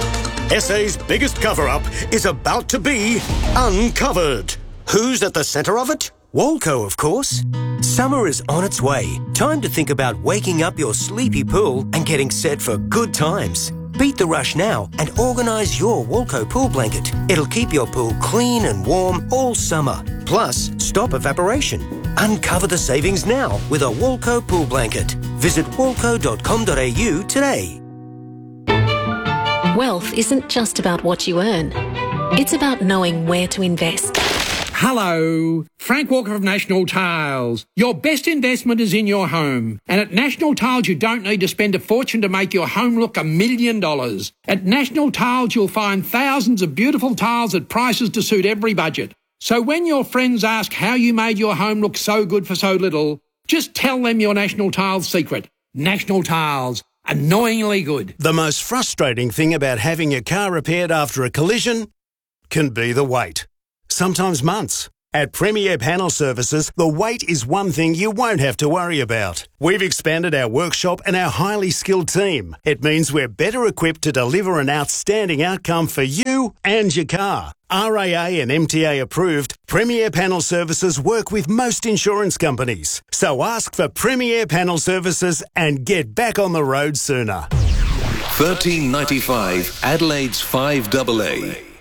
SA's biggest cover-up is about to be uncovered. Who's at the centre of it? Walco, of course. Summer is on its way. Time to think about waking up your sleepy pool and getting set for good times. Beat the rush now and organise your Walco pool blanket. It'll keep your pool clean and warm all summer. Plus, stop evaporation. Uncover the savings now with a Walco pool blanket. Visit walco.com.au today. Wealth isn't just about what you earn. It's about knowing where to invest. Hello, Frank Walker of National Tiles. Your best investment is in your home. And at National Tiles, you don't need to spend a fortune to make your home look $1 million. At National Tiles, you'll find thousands of beautiful tiles at prices to suit every budget. So when your friends ask how you made your home look so good for so little, just tell them your National Tiles secret. National Tiles. Annoyingly good. The most frustrating thing about having your car repaired after a collision can be the wait. Sometimes months. At Premier Panel Services, the wait is one thing you won't have to worry about. We've expanded our workshop and our highly skilled team. It means we're better equipped to deliver an outstanding outcome for you and your car. RAA and MTA approved, Premier Panel Services work with most insurance companies. So ask for Premier Panel Services and get back on the road sooner. 1395 Adelaide's 5AA.